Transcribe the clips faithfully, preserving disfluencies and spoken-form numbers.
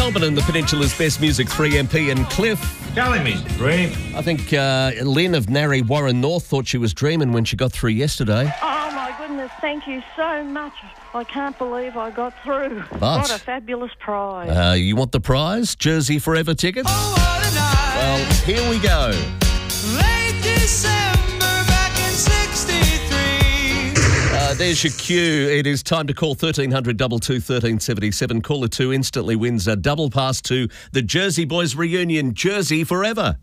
Melbourne and the Peninsula's best music, three M P and Cliff. Telling me, dream. I think uh, Lynn of Narry Warren North thought she was dreaming when she got through yesterday. Oh, my goodness, thank you so much. I can't believe I got through. But, what a fabulous prize. Uh, you want the prize? Jersey Forever tickets? Oh, what a night. Well, here we go. Late December back in sixty-three. Uh, there's your cue. It is time to call thirteen hundred two two one three seven seven. Caller two instantly wins a double pass to the Jersey Boys reunion, Jersey Forever.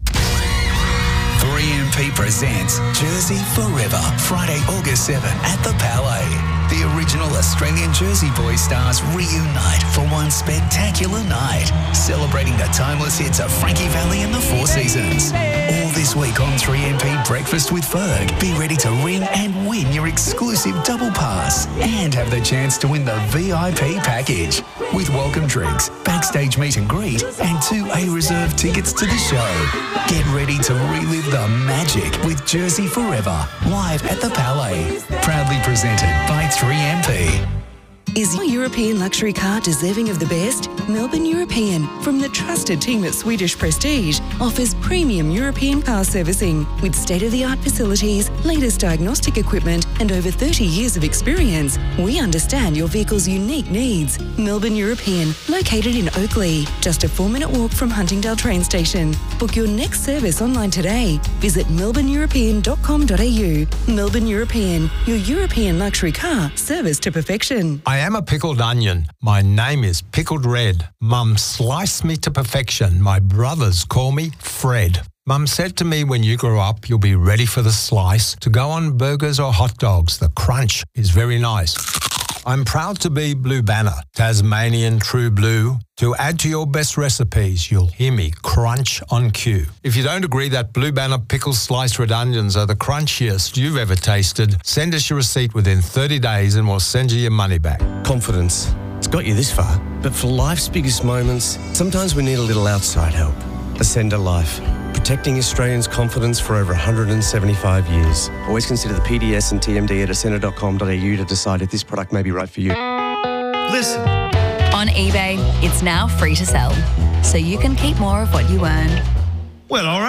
three M P presents Jersey Forever, Friday, August seventh at the Palais. The original Australian Jersey Boys stars reunite for one spectacular night, celebrating the timeless hits of Frankie Valli and the Four Seasons. All this week on three M P Breakfast with Ferg. Be ready to ring and win your exclusive double pass and have the chance to win the V I P package with welcome drinks, backstage meet and greet, and two A-reserve tickets to the show. Get ready to relive the magic with Jersey Forever, live at the Palais. Proudly presented by three M P. Is your European luxury car deserving of the best? Melbourne European, from the trusted team at Swedish Prestige, offers premium European car servicing with state-of-the-art facilities, latest diagnostic equipment, and over thirty years of experience. We understand your vehicle's unique needs. Melbourne European, located in Oakley, just a four-minute walk from Huntingdale train station. Book your next service online today. Visit melbourne european dot com dot a u. Melbourne European, your European luxury car serviced to perfection. I am a pickled onion. My name is Pickled Red. Mum sliced me to perfection. My brothers call me Fred. Mum said to me, when you grow up, you'll be ready for the slice to go on burgers or hot dogs. The crunch is very nice. I'm proud to be Blue Banner, Tasmanian True Blue. To add to your best recipes, you'll hear me crunch on cue. If you don't agree that Blue Banner pickle sliced red onions are the crunchiest you've ever tasted, send us your receipt within thirty days and we'll send you your money back. Confidence. It's got you this far. But for life's biggest moments, sometimes we need a little outside help. Ascender Life. Protecting Australians' confidence for over one hundred seventy-five years. Always consider the P D S and T M D at ascender dot com dot a u to decide if this product may be right for you. Listen. On eBay, it's now free to sell, so you can keep more of what you earn. Well, all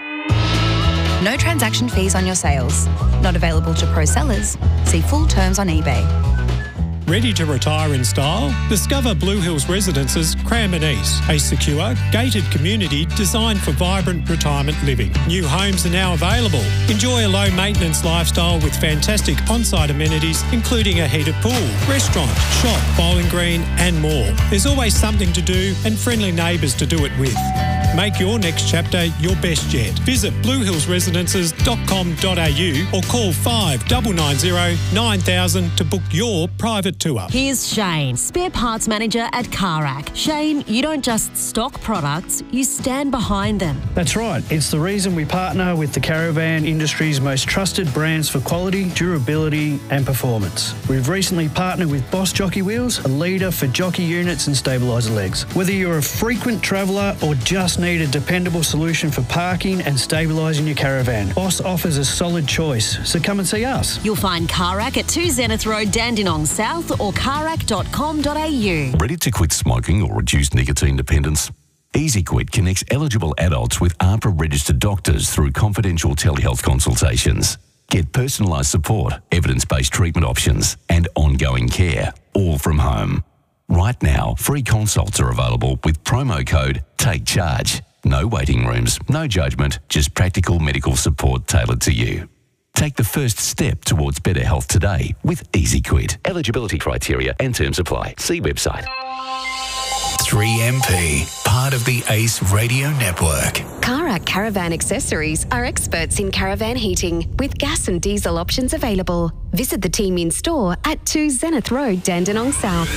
right. No transaction fees on your sales. Not available to pro sellers. See full terms on eBay. Ready to retire in style? Discover Blue Hills Residences Cranbourne East, a secure, gated community designed for vibrant retirement living. New homes are now available. Enjoy a low-maintenance lifestyle with fantastic on-site amenities, including a heated pool, restaurant, shop, bowling green, and more. There's always something to do and friendly neighbours to do it with. Make your next chapter your best yet. Visit blue hills residences dot com dot a u or call five nine nine zero nine thousand to book your private tour. Here's Shane, spare parts manager at Carac. Shane, you don't just stock products, you stand behind them. That's right. It's the reason we partner with the caravan industry's most trusted brands for quality, durability and performance. We've recently partnered with Boss Jockey Wheels, a leader for jockey units and stabiliser legs. Whether you're a frequent traveller or just need a dependable solution for parking and stabilising your caravan, Boss offers a solid choice, so come and see us. You'll find Carac at two Zenith Road, Dandenong South or carac dot com dot a u. Ready to quit smoking or reduce nicotine dependence? EasyQuit connects eligible adults with A H P R-registered doctors through confidential telehealth consultations. Get personalised support, evidence-based treatment options and ongoing care, all from home. Right now, free consults are available with promo code TAKECHARGE. No waiting rooms, no judgment, just practical medical support tailored to you. Take the first step towards better health today with EasyQuit. Eligibility criteria and terms apply. See website. three M P, part of the ACE Radio Network. Carac Caravan Accessories are experts in caravan heating with gas and diesel options available. Visit the team in store at two Zenith Road, Dandenong South.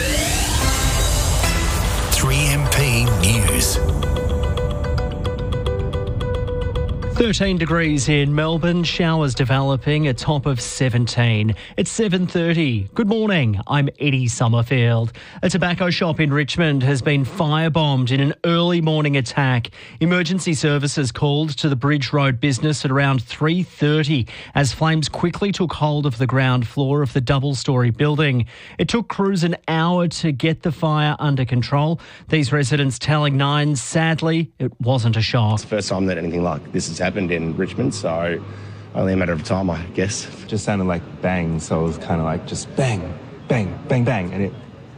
three M P News. thirteen degrees in Melbourne, showers developing, a top of seventeen. It's seven thirty. Good morning, I'm Eddie Summerfield. A tobacco shop in Richmond has been firebombed in an early morning attack. Emergency services called to the Bridge Road business at around three thirty as flames quickly took hold of the ground floor of the double-storey building. It took crews an hour to get the fire under control. These residents telling Nine, sadly, it wasn't a shock. It's the first time that anything like this has happened in Richmond, so only a matter of time, I guess. It just sounded like bang, so it was kind of like just bang, bang, bang, bang, and it.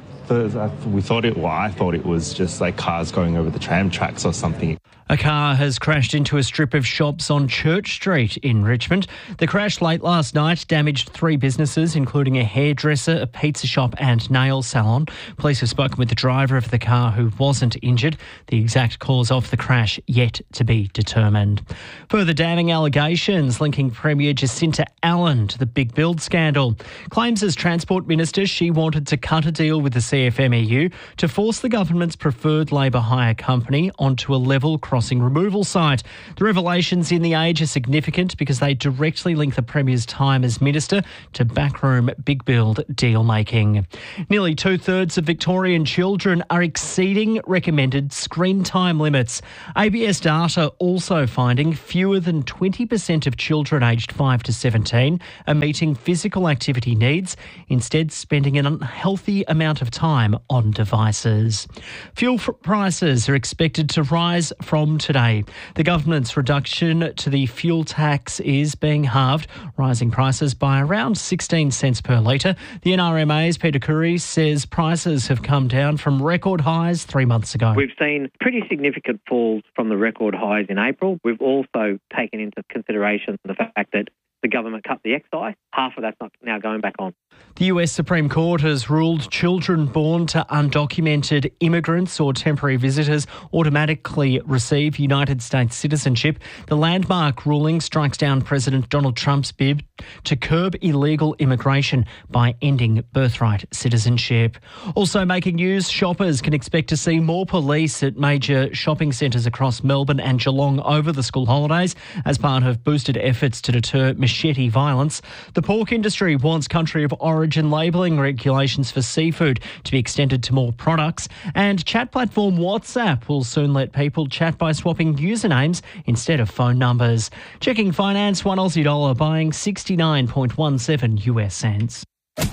We thought it. Well, I thought it was just like cars going over the tram tracks or something. A car has crashed into a strip of shops on Church Street in Richmond. The crash late last night damaged three businesses, including a hairdresser, a pizza shop and nail salon. Police have spoken with the driver of the car who wasn't injured. The exact cause of the crash yet to be determined. Further damning allegations linking Premier Jacinta Allen to the Big Build scandal. Claims as Transport Minister she wanted to cut a deal with the C F M E U to force the government's preferred Labor hire company onto a level crossing removal site. The revelations in The Age are significant because they directly link the Premier's time as Minister to backroom Big Build deal making. Nearly two-thirds of Victorian children are exceeding recommended screen time limits. A B S data also finding fewer than twenty percent of children aged five to seventeen are meeting physical activity needs, instead spending an unhealthy amount of time on devices. Fuel prices are expected to rise from today. The government's reduction to the fuel tax is being halved, rising prices by around sixteen cents per litre. The N R M A's Peter Curry says prices have come down from record highs three months ago. We've seen pretty significant falls from the record highs in April. We've also taken into consideration the fact that the government cut the excise. Half of that's not now going back on. The U S Supreme Court has ruled children born to undocumented immigrants or temporary visitors automatically receive United States citizenship. The landmark ruling strikes down President Donald Trump's bid to curb illegal immigration by ending birthright citizenship. Also making news, shoppers can expect to see more police at major shopping centres across Melbourne and Geelong over the school holidays as part of boosted efforts to deter machete violence. The pork industry wants country of origin labelling regulations for seafood to be extended to more products. And chat platform WhatsApp will soon let people chat by swapping usernames instead of phone numbers. Checking finance, one Aussie dollar buying sixty-nine point one seven U S cents.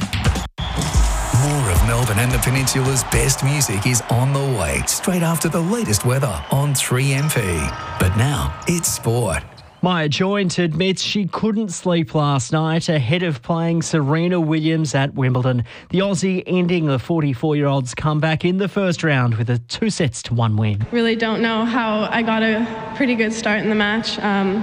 More of Melbourne and the Peninsula's best music is on the way straight after the latest weather on three M P. But now it's sport. Maya Joint admits she couldn't sleep last night ahead of playing Serena Williams at Wimbledon. The Aussie ending the forty-four-year-old's comeback in the first round with a two sets to one win. Really don't know how I got a pretty good start in the match. Um,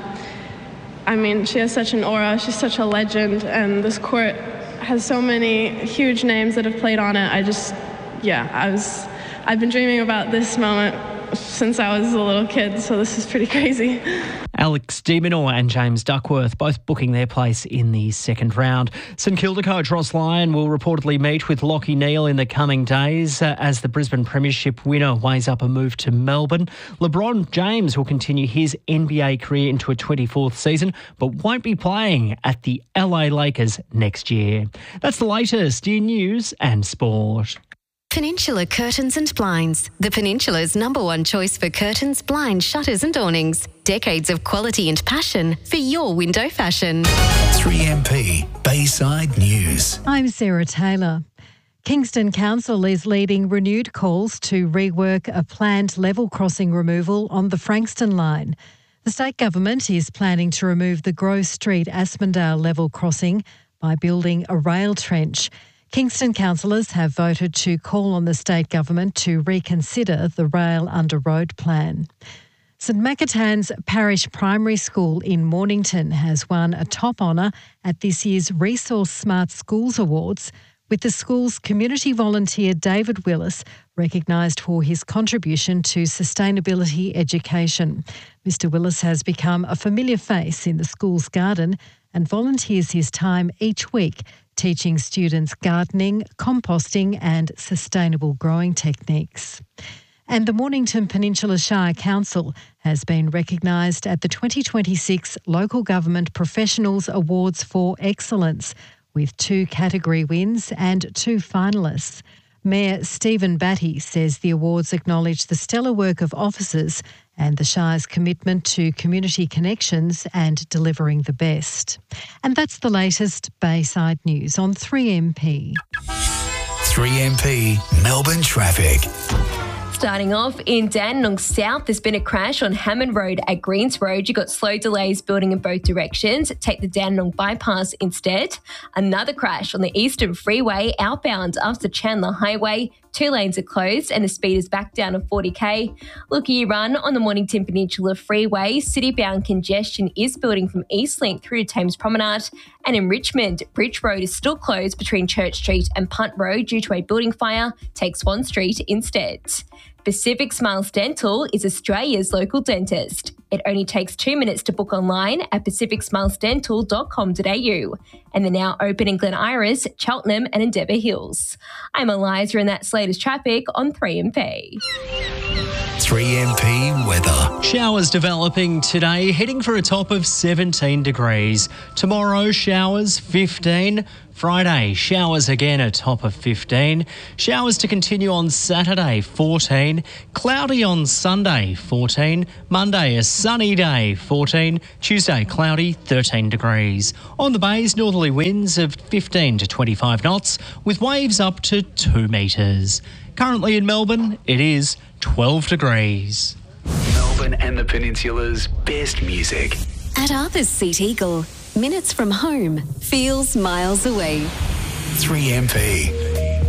I mean, she has such an aura. She's such a legend, and this court has so many huge names that have played on it. I just, yeah, I was, I've been dreaming about this moment since I was a little kid, so this is pretty crazy. Alex de Minaur and James Duckworth both booking their place in the second round. St Kilda coach Ross Lyon will reportedly meet with Lachie Neale in the coming days uh, as the Brisbane Premiership winner weighs up a move to Melbourne. LeBron James will continue his N B A career into a twenty-fourth season, but won't be playing at the L A Lakers next year. That's the latest in news and sport. Peninsula Curtains and Blinds, the Peninsula's number one choice for curtains, blinds, shutters and awnings. Decades of quality and passion for your window fashion. three M P Bayside News. I'm Sarah Taylor. Kingston Council is leading renewed calls to rework a planned level crossing removal on the Frankston line. The state government is planning to remove the Grove Street Aspendale level crossing by building a rail trench. Kingston councillors have voted to call on the state government to reconsider the rail under road plan. St Macatan's Parish Primary School in Mornington has won a top honour at this year's Resource Smart Schools Awards, with the school's community volunteer David Willis recognised for his contribution to sustainability education. Mister Willis has become a familiar face in the school's garden and volunteers his time each week teaching students gardening, composting and sustainable growing techniques. And the Mornington Peninsula Shire Council has been recognised at the twenty twenty-six Local Government Professionals Awards for Excellence, with two category wins and two finalists. Mayor Stephen Batty says the awards acknowledge the stellar work of officers and the Shire's commitment to community connections and delivering the best. And that's the latest Bayside news on three M P. three M P Melbourne traffic. Starting off in Dandenong South, there's been a crash on Hammond Road at Greens Road. You've got slow delays building in both directions. Take the Dandenong bypass instead. Another crash on the Eastern Freeway outbound after Chandler Highway. Two lanes are closed and the speed is back down to forty k. Looky run on the Mornington Peninsula Freeway. City-bound congestion is building from Eastlink through to Thames Promenade. And in Richmond, Bridge Road is still closed between Church Street and Punt Road due to a building fire. Take Swan Street instead. Pacific Smiles Dental is Australia's local dentist. It only takes two minutes to book online at pacific smiles dental dot com dot a u. And they're now open in Glen Iris, Cheltenham and Endeavour Hills. I'm Eliza and that's latest traffic on three M P. three M P weather. Showers developing today, heading for a top of seventeen degrees. Tomorrow, showers fifteen. Friday, showers again, a top of fifteen. Showers to continue on Saturday, fourteen. Cloudy on Sunday, fourteen. Monday, a sunny day, fourteen. Tuesday, cloudy, thirteen degrees. On the bays, northerly winds of fifteen to twenty-five knots, with waves up to two metres. Currently in Melbourne, it is twelve degrees. Melbourne and the Peninsula's best music. At Arthur's Seat Eagle, minutes from home feels miles away. three M P.